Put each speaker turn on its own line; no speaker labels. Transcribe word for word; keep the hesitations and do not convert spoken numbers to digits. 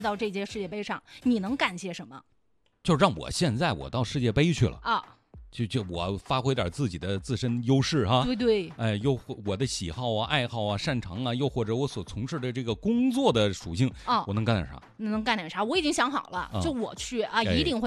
到这届世界杯上，你能干些什么？
就让我现在我到世界杯去了
啊，
就就我发挥点自己的自身优势哈，
对对，
哎，又或我的喜好啊、爱好啊、擅长啊，又或者我所从事的这个工作的属性
啊，
我能干点啥？
能干点啥？我已经想好了，
啊
就我去啊，
哎
一定会。